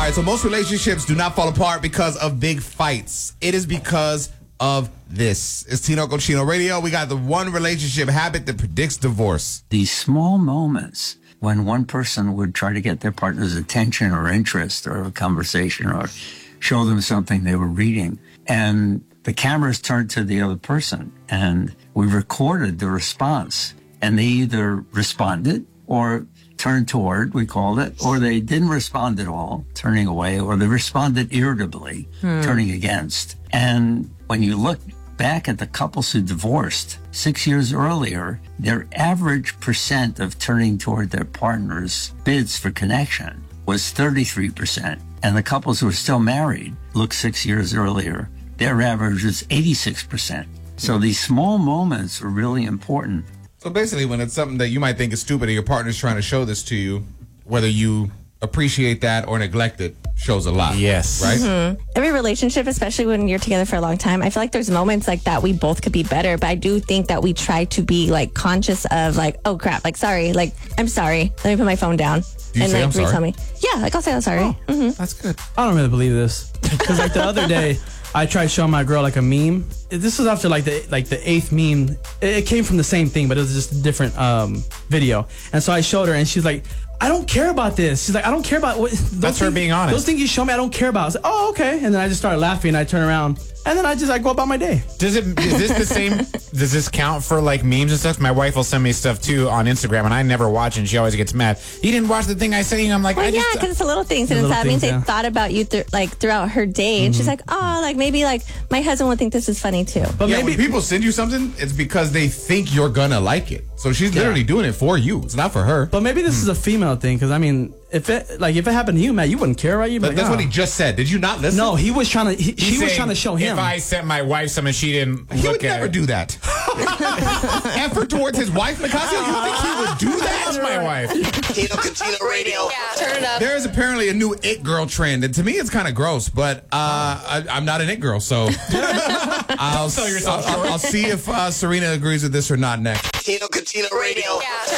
right, so most relationships do not fall apart because of big fights. It is because of this. It's Tino Cochino Radio. We got the one relationship habit that predicts divorce. These small moments when one person would try to get their partner's attention or interest or a conversation or show them something they were reading, and the cameras turned to the other person, and we recorded the response, and they either responded or turned toward, we called it, or they didn't respond at all, turning away, or they responded irritably, turning against. And when you look back at the couples who divorced 6 years earlier, their average percent of turning toward their partner's bids for connection was 33%. And the couples who are still married, look 6 years earlier, their average was 86%. So these small moments are really important. So basically, when it's something that you might think is stupid and your partner's trying to show this to you, whether you appreciate that or neglect it, shows a lot. Yes. Right? Mm-hmm. Every relationship, especially when you're together for a long time, I feel like there's moments like that we both could be better, but I do think that we try to be like conscious of like, oh crap, like sorry, like I'm sorry, let me put my phone down. Do you and say like I'm sorry? retell me. Yeah, like I'll say I'm sorry. That's good. I don't really believe this because like the other day I tried showing my girl like a meme. This was after like the eighth meme. It came from the same thing, but it was just a different video. And so I showed her, and she's like, I don't care about this. She's like, I don't care about what. That's her being honest. Those things you show me, I don't care about. I was like, oh, okay. And then I just started laughing, and I turn around, and then I go about my day. Is this the same? Does this count for like memes and stuff? My wife will send me stuff too on Instagram, and I never watch, and she always gets mad. You didn't watch the thing I sent you. I'm like, Well, yeah, because it's the little things, and that means they thought about you throughout her day, and she's like, oh, like maybe like my husband would think this is funny too. But Yeah, maybe when people send you something, it's because they think you're gonna like it. So she's literally doing it for you. It's not for her. But maybe this is a female thing, because I mean, if it happened to you, Matt, you wouldn't care, right? You'd be But like, that's what he just said. Did you not listen? No, he was trying to. She was saying, trying to show him. If I sent my wife something, she didn't He look would at never it. do that. Effort towards his wife, Nicasio? You think he would do That's that? my wife. Tino Cochino Radio. Turn it up. There is apparently a new it girl trend, and to me, it's kind of gross. But I'm not an it girl, so I'll sell yourself short. I'll see if Serena agrees with this or not next. Tino Cochino Radio.